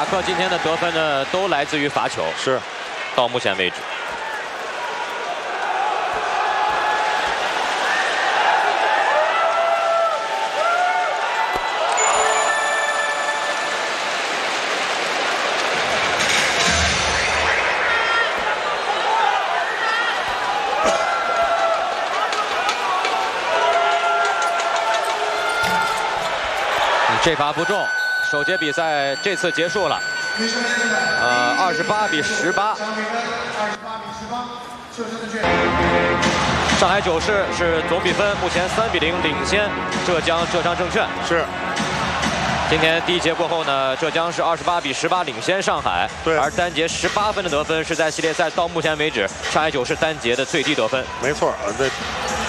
塔克今天的得分呢，都来自于罚球。 是， 到目前为止。这罚不中，首节比赛这次结束了。28比18。上海九市是总比分目前3比0领先浙江浙商证券。 是。 今天第一节过后呢，浙江是28比18领先上海。 对。 而单节18分的得分是在系列赛到目前为止上海九市单节的最低得分。 没错，这。